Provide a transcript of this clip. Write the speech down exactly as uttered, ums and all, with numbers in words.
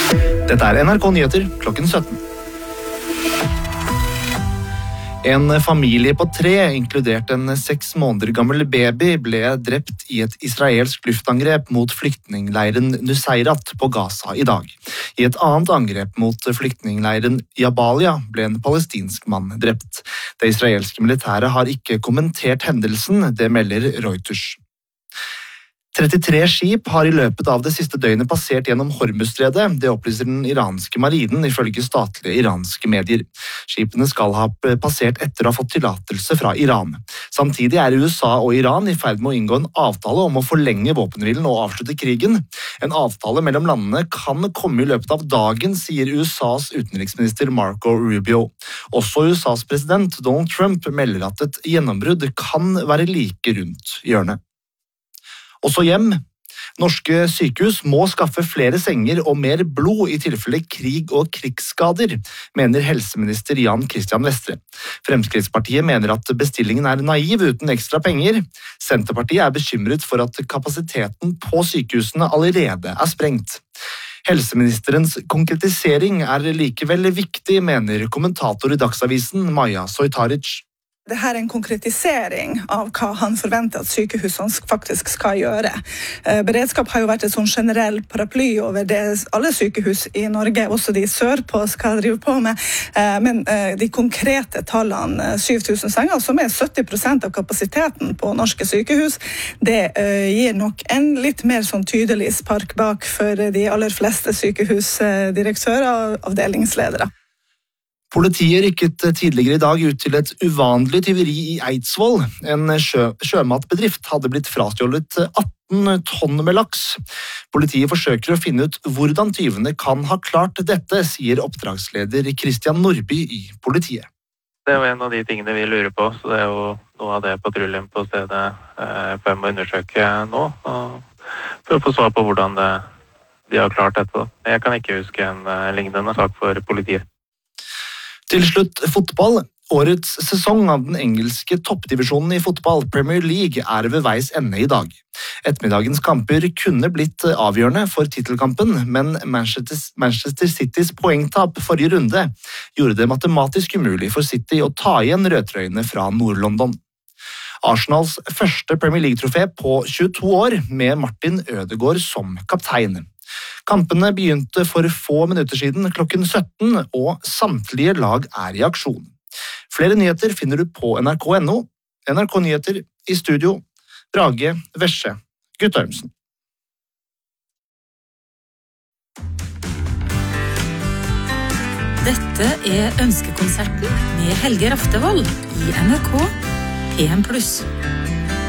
Dette er N R K Nyheter klokken sytten. En familie på tre, inkludert en seks måneder gammel baby, ble drept i et israelsk luftangrep mot flyktningleiren Nuseirat på Gaza i dag. I et annet angrep mot flyktningleiren Jabalia ble en palestinsk mann drept. Det israelske militæret har ikke kommentert hendelsen, det melder Reuters. trettitre skip har i løpet av det siste døgnet passert gjennom Hormuzstredet, det opplyser den iranske marinen ifølge statlige iranske medier. Skipene skal ha passert etter å ha fått tillatelse fra Iran. Samtidig er U S A og Iran i ferd med å inngå en avtale om å forlenge våpenhvilen og avslutte krigen. En avtale mellom landene kan komme i løpet av dagen, sier U S A's utenriksminister Marco Rubio. Også U S A's president Donald Trump melder at et gjennombrudd kan være like rundt hjørnet. Også hjem. Norske sykehus må skaffe flere senger og mer blod i tilfelle krig og krigsskader, mener helseminister Jan Christian Vestre. Fremskrittspartiet mener at bestillingen er naiv uten ekstra penger. Senterpartiet er bekymret for at kapasiteten på sykehusene allerede er sprengt. Helseministerens konkretisering er likevel viktig, mener kommentator i Dagsavisen Maja Sojtaric. Dette er en konkretisering av hva han forventer at sykehusene faktisk skal gjøre. Beredskap har jo vært et sånn generell paraply over det alle sykehus i Norge, også de sørpå, skal drive på med. Men de konkrete tallene, syv tusen senger, som er sytti prosent av kapasiteten på norske sykehus, det gir nok en litt mer sånn tydelig spark bak for de aller fleste sykehusdirektører og avdelingsledere. Politiet rykket tidligere i dag ut til et uvanlig tyveri i Eidsvoll. En sjø, sjømatbedrift hadde blitt frastjålet atten tonn med laks. Politiet forsøker å finne ut hvordan tyvene kan ha klart dette, sier oppdragsleder Christian Nordby i politiet. Det er jo en av de tingene vi lurer på, så det er jo noe av det patruljen på stedet eh, får må undersøke nå, for å få svar på hvordan det, de har klart dette. Jeg kan ikke huske en eh, lignende sak for politiet. Til slutt fotball. Årets sesong av den engelske toppdivisjonen i fotball, Premier League, er ved veis ende i dag. Ettermiddagens kamper kunne blitt avgjørende for titelkampen, men Manchester, Manchester Citys poengtap forrige runde gjorde det matematisk umulig for City å ta igjen rødtrøyene fra Nord-London. Arsenals første Premier League-trofé på tjueto år, med Martin Ødegaard som kaptein. Kampene begynte for få minutter siden klokken sytten, og samtlige lag er i aksjon. Flere nyheter finner du på N R K punktum N O. N R K Nyheter i studio, Brage Vesje Guttormsen. Dette er Ønskekonserten med Helge Raftevold i N R K P M pluss.